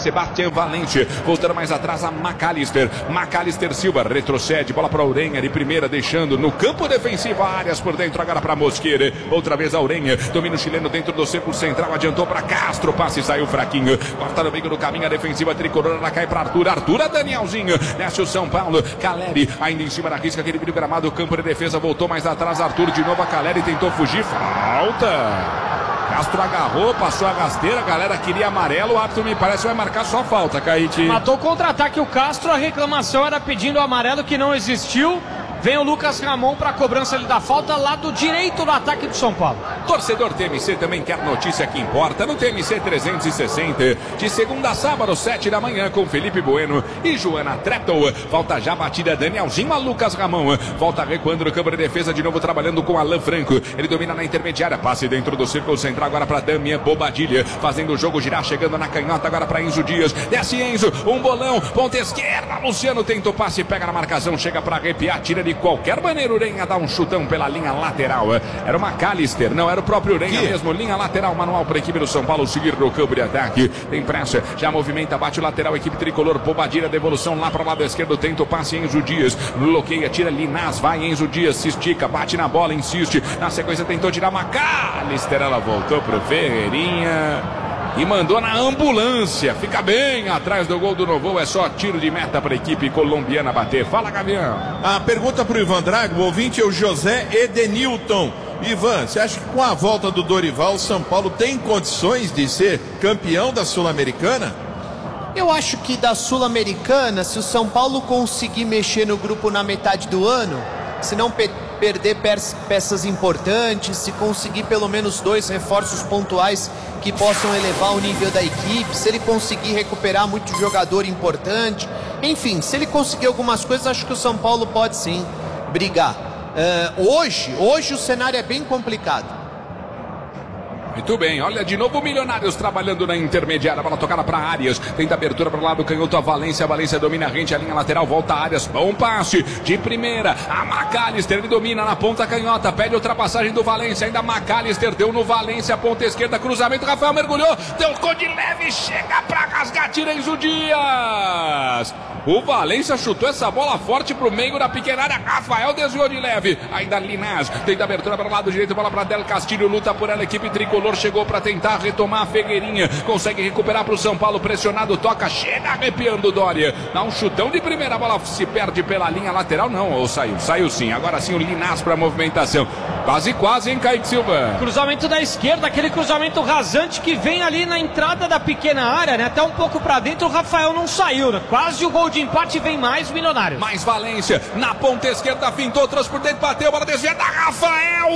Sebastião Valente, voltando mais atrás a McAllister Silva, retrocede, bola para Urenha, de primeira, deixando no campo defensivo, Arias por dentro, agora para Mosquera, outra vez a Urenha, domina o chileno dentro do círculo central, adiantou para Castro, passe saiu fraquinho, corta no meio do caminho, a defensiva tricolor, ela cai para Arthur, a Danielzinho, desce o São Paulo, Caleri, ainda em cima da risca, aquele vídeo gramado, campo de defesa, voltou mais atrás, Arthur de novo, a Caleri tentou fugir, falta! Castro agarrou, passou a rasteira, a galera queria amarelo, o árbitro me parece vai marcar só falta, Kaique. Matou o contra-ataque o Castro, a reclamação era pedindo o amarelo que não existiu. Vem o Lucas Ramon para a cobrança ali da falta, lado direito do ataque do São Paulo. Torcedor TMC também quer notícia que importa no TMC 360. De segunda a sábado, 7 da manhã, com Felipe Bueno e Joana Treto. Volta já a batida, Danielzinho a Lucas Ramon. Volta recuando no campo de defesa, de novo trabalhando com Alan Franco. Ele domina na intermediária, passe dentro do círculo central, agora para Damian Bobadilha. Fazendo o jogo girar, chegando na canhota, agora para Enzo Dias. Desce Enzo, um bolão, ponta esquerda. Luciano tenta o passe, pega na marcação, chega para arrepiar, tira de qualquer maneira, Urenha dá um chutão pela linha lateral. Era o McAllister, não era o próprio Urenha mesmo. Linha lateral, manual para a equipe do São Paulo seguir no campo de ataque. Tem pressa, já movimenta, bate o lateral, equipe tricolor, Bobadilha, devolução lá para o lado esquerdo, tenta o passe, Enzo Dias, bloqueia, tira Linás, vai Enzo Dias, se estica, bate na bola, insiste. Na sequência tentou tirar McAllister, ela voltou pro Ferreirinha e mandou na ambulância, fica bem atrás do gol do Novo, é só tiro de meta para a equipe colombiana bater. Fala, Gavião. A pergunta para o Ivan Drago, o ouvinte é o José Edenilton. Ivan, você acha que com a volta do Dorival, o São Paulo tem condições de ser campeão da Sul-Americana? Eu acho que da Sul-Americana, se o São Paulo conseguir mexer no grupo na metade do ano, se não perder peças importantes, se conseguir pelo menos 2 reforços pontuais que possam elevar o nível da equipe, se ele conseguir recuperar muito jogador importante, enfim, se ele conseguir algumas coisas, acho que o São Paulo pode sim brigar. Hoje o cenário é bem complicado. Muito bem, olha de novo o Milionários trabalhando na intermediária, bola tocada para Arias, tenta abertura para o lado canhoto, a Valência domina a rente, a linha lateral, volta a Arias, bom passe, de primeira, a McAllister, ele domina na ponta canhota, pede ultrapassagem do Valência, ainda McAllister, deu no Valência, ponta esquerda, cruzamento, Rafael mergulhou, deu de leve, chega para rasgar, tira Enzo Dias. O Valência chutou essa bola forte pro meio da pequena área, Rafael desviou de leve, ainda Linás, tenta abertura para o lado direito, bola para Del Castilho, luta por ela, equipe tricolor, chegou para tentar retomar a Figueirinha, consegue recuperar para o São Paulo, pressionado, toca, chega arrepiando o Dória, dá um chutão de primeira, a bola se perde pela linha lateral, não, ou saiu sim, agora sim o Linás para a movimentação, quase, hein, Kaique Silva? Cruzamento da esquerda, aquele cruzamento rasante que vem ali na entrada da pequena área, né, até um pouco para dentro, o Rafael não saiu, né? Quase o gol de empate, vem mais Milionários. Mais Valência, na ponta esquerda, fintou, trouxe por dentro, bateu, bola desviada, Rafael!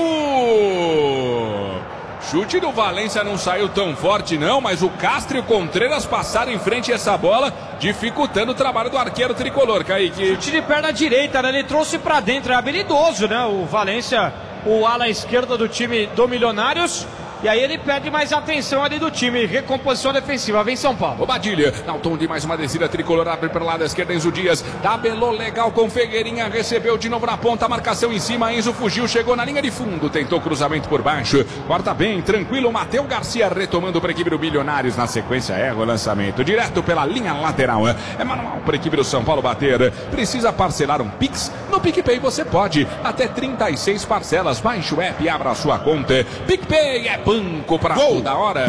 Chute do Valência não saiu tão forte não, mas o Castro e o Contreras passaram em frente a essa bola, dificultando o trabalho do arqueiro tricolor, Kaique. Chute de perna direita, né? Ele trouxe pra dentro, é habilidoso, né? O Valência, o ala esquerda do time do Milionários. E aí ele pede mais atenção ali do time, recomposição defensiva, vem São Paulo. Bobadilha, dá um tom de mais uma descida tricolor, abre pelo lado esquerdo, Enzo Dias, tabelou legal com Figueirinha, recebeu de novo na ponta, marcação em cima, Enzo fugiu, chegou na linha de fundo, tentou cruzamento por baixo, corta bem, tranquilo, Matheus Garcia retomando para a equipe do Milionários, na sequência erra o lançamento, direto pela linha lateral, é manual para a equipe do São Paulo bater, precisa parcelar um Pix? No PicPay você pode, até 36 parcelas, baixe o app e abra a sua conta, PicPay é banco pra toda hora.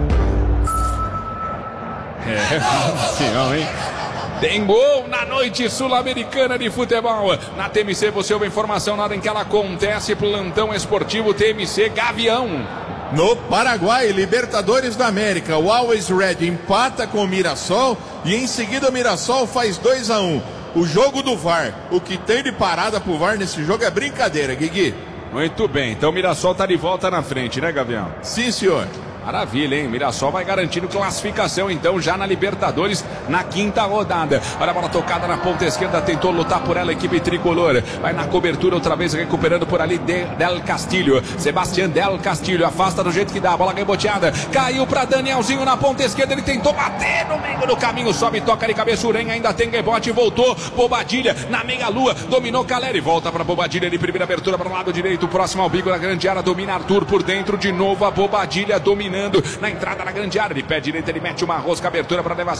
Hein? Tem gol na noite sul-americana de futebol. Na TMC você ouve informação na hora em que ela acontece. Plantão esportivo TMC Gavião. No Paraguai, Libertadores da América, o Always Red empata com o Mirassol e em seguida o Mirassol faz 2-1. O jogo do VAR, o que tem de parada pro VAR nesse jogo é brincadeira, Guigui. Muito bem, então o Mirassol tá de volta na frente, né, Gavião? Sim, senhor. Maravilha, hein? Mirassol vai garantindo classificação, então, já na Libertadores, na 5ª rodada. Olha a bola tocada na ponta esquerda, tentou lutar por ela a equipe tricolor. Vai na cobertura, outra vez recuperando por ali Del Castilho. Sebastião Del Castilho, afasta do jeito que dá, a bola reboteada. Caiu pra Danielzinho na ponta esquerda, ele tentou bater no meio do caminho, sobe, toca de cabeça, Urenha ainda tem rebote, voltou. Bobadilha na meia-lua, dominou Caleri, volta pra Bobadilha, ele primeira abertura para o lado direito, próximo ao bico da grande área, domina Arthur por dentro, de novo a Bobadilha dominando na entrada da grande área, de pé direito ele mete uma rosca, abertura para levar